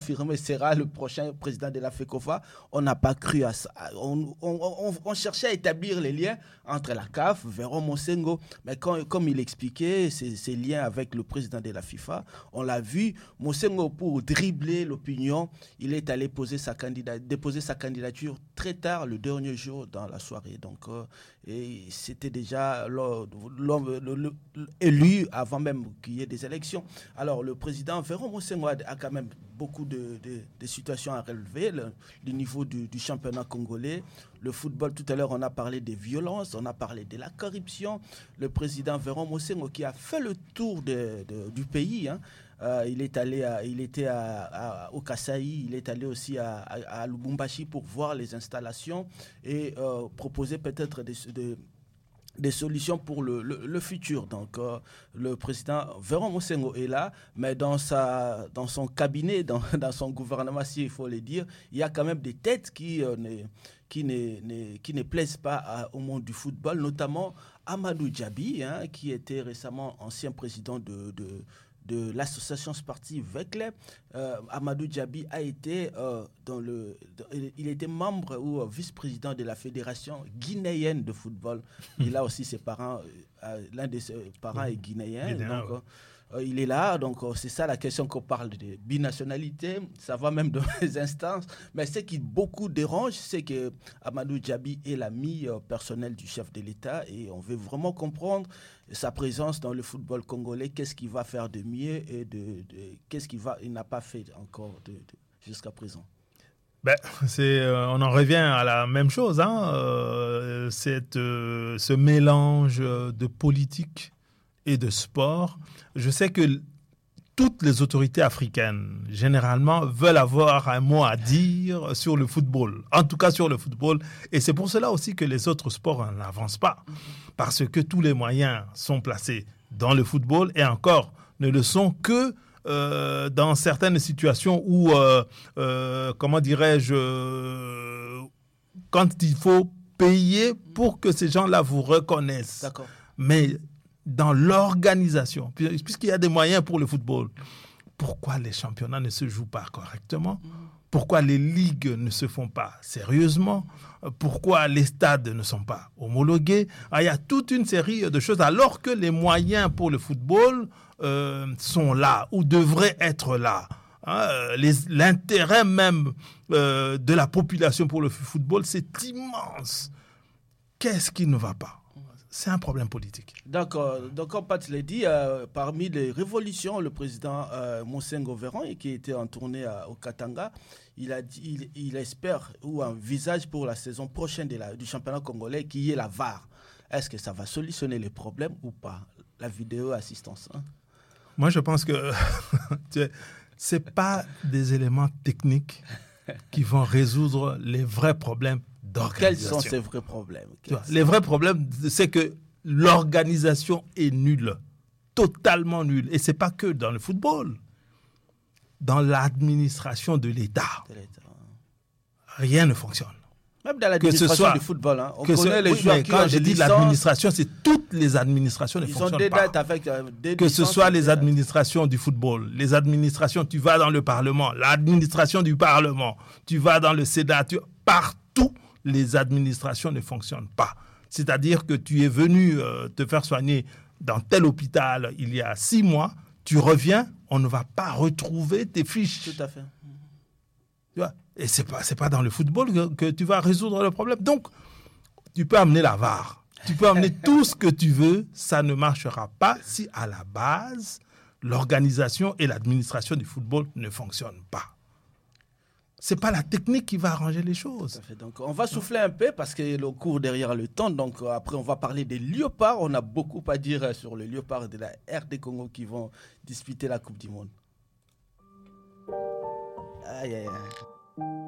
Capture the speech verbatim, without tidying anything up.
confirmé, sera le prochain président de la FECOFA. On n'a pas cru à ça. On, on, on, on cherchait à établir les liens entre la C A F, Véron Mosengo, mais quand, comme il expliquait, ces, ces liens avec le président de la FIFA, on l'a vu, Mosengo, pour dribbler l'opinion, il est allé poser sa candidat, déposer sa candidature très tard, le dernier jour dans la soirée. Donc, euh, et c'était déjà l'homme élu avant même qu'il y ait des élections. Alors, le président Véron Mosengo a, a quand même beaucoup de, de, de situations à relever, le, le niveau du, du championnat congolais. Le football, tout à l'heure, on a parlé des violences, on a parlé de la corruption. Le président Véron Mosengo qui a fait le tour de, de, du pays, hein. Euh, il est allé, à, il était à, à, au Kasaï, il est allé aussi à, à, à Lubumbashi pour voir les installations et euh, proposer peut-être des, des, des solutions pour le, le, le futur. Donc, euh, le président Véron Mosengo est là, mais dans, sa, dans son cabinet, dans, dans son gouvernement, s'il faut le dire, il y a quand même des têtes qui, euh, ne, qui, ne, ne, qui ne plaisent pas à, au monde du football, notamment Amadou Djabi, hein, qui était récemment ancien président de... de de l'association sportive Veclé. Euh, Amadou Djabi a été euh, dans le, dans, il était membre ou euh, vice-président de la fédération guinéenne de football. Il a aussi ses parents, euh, l'un de ses parents est guinéen. Guinéen, donc, ouais. euh, il est là, donc euh, c'est ça la question qu'on parle de binationalité. Ça va même dans les instances. Mais ce qui beaucoup dérange, c'est que Amadou Djabi est l'ami euh, personnel du chef de l'État et on veut vraiment comprendre sa présence dans le football congolais, qu'est-ce qu'il va faire de mieux et de, de qu'est-ce qu'il va, il n'a pas fait encore de, de, jusqu'à présent. Ben, c'est, euh, on en revient à la même chose, hein, euh, cette, euh, ce mélange de politique et de sport. Je sais que toutes les autorités africaines, généralement, veulent avoir un mot à dire sur le football, en tout cas sur le football. Et c'est pour cela aussi que les autres sports n'avancent pas, parce que tous les moyens sont placés dans le football et encore ne le sont que euh, dans certaines situations où, euh, euh, comment dirais-je, euh, quand il faut payer pour que ces gens-là vous reconnaissent. D'accord. Mais dans l'organisation, puisqu'il y a des moyens pour le football, pourquoi les championnats ne se jouent pas correctement ? Pourquoi les ligues ne se font pas sérieusement ? Pourquoi les stades ne sont pas homologués ? Ah, il y a toute une série de choses, alors que les moyens pour le football euh, sont là, ou devraient être là. Hein, les, l'intérêt même euh, de la population pour le football, c'est immense. Qu'est-ce qui ne va pas ? C'est un problème politique. D'accord. Donc, comme Pat l'a dit, euh, parmi les révolutions, le président euh, Mosengo Véron, qui était en tournée à, au Katanga, il, a dit, il, il espère ou envisage pour la saison prochaine de la, du championnat congolais qu'il y ait la V A R. Est-ce que ça va solutionner les problèmes ou pas, la vidéo assistance, hein? Moi, je pense que ce n'est pas des éléments techniques qui vont résoudre les vrais problèmes d'organisation. Quels sont ces vrais problèmes? vois, Les vrais problèmes, c'est que l'organisation est nulle, totalement nulle. Et ce n'est pas que dans le football, dans l'administration de l'État. De l'État. Rien ne fonctionne. Même dans l'administration soit, du football, hein. On que connaît ce, les oui, joueurs qui quand ont je dis licences, l'administration, c'est toutes les administrations ne ils fonctionnent ont des pas. dates avec, euh, des que ce soit les dates. administrations du football, les administrations, tu vas dans le Parlement, l'administration du Parlement, tu vas dans le Sénat, tu, partout, les administrations ne fonctionnent pas. C'est-à-dire que tu es venu euh, te faire soigner dans tel hôpital il y a six mois, tu reviens, on ne va pas retrouver tes fiches. Tout à fait. Tu vois, et ce n'est pas, c'est pas dans le football que, que tu vas résoudre le problème. Donc, tu peux amener la V A R, tu peux amener tout ce que tu veux, ça ne marchera pas si à la base, l'organisation et l'administration du football ne fonctionnent pas. Ce n'est pas la technique qui va arranger les choses. Donc, on va souffler un peu parce que le cours derrière le temps. Donc, après, on va parler des Léopards. On a beaucoup à dire sur les Léopards de la R D Congo qui vont disputer la Coupe du Monde. Aïe, aïe, aïe.